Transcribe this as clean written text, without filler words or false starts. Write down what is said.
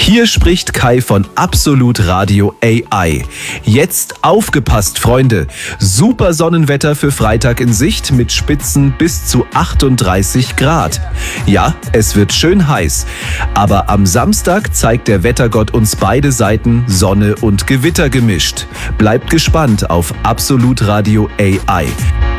Hier spricht Kai von Absolut Radio AI. Jetzt aufgepasst, Freunde. Super Sonnenwetter für Freitag in Sicht mit Spitzen bis zu 38 Grad. Ja, es wird schön heiß. Aber am Samstag zeigt der Wettergott uns beide Seiten, Sonne und Gewitter gemischt. Bleibt gespannt auf Absolut Radio AI.